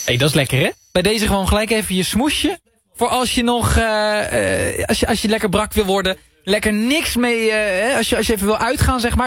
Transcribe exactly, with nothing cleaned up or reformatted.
Hey, dat is lekker, hè? Bij deze gewoon gelijk even je smoesje. Voor als je nog, uh, uh, als, je, als je lekker brak wil worden. Lekker niks mee, uh, als, je, als je even wil uitgaan, zeg maar.